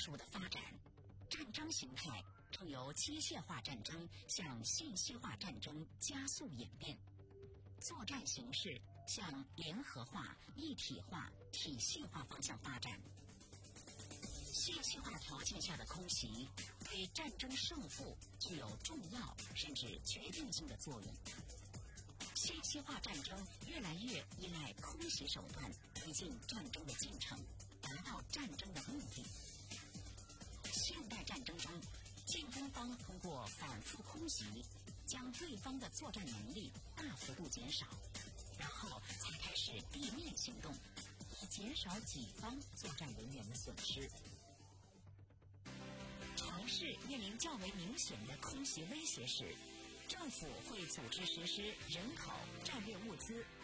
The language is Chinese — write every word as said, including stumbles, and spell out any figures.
速的发展，战争形态正由机械化战争向信息化战争加速演变，作战形势向联合化、一体化、体系化方向发展。信息化条件下的空袭对战争胜负具有重要甚至决定性的作用。信息化战争越来越依赖空袭手段推进战争的进程，达到战争的目的。现代战争中，进攻方通过反复空袭，将对方的作战能力大幅度减少，然后才开始地面行动，以减少己方作战人员的损失。城市面临较为明显的空袭威胁时，政府会组织实施人口、战略物资、